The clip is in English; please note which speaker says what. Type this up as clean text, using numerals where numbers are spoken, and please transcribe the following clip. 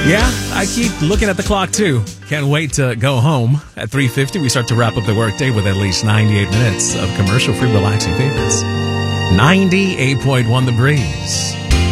Speaker 1: Yeah, I keep looking at the clock too. Can't wait to go home. At 3:50, we start to wrap up the workday with at least 98 minutes of commercial-free relaxing favorites. 98.1 The Breeze.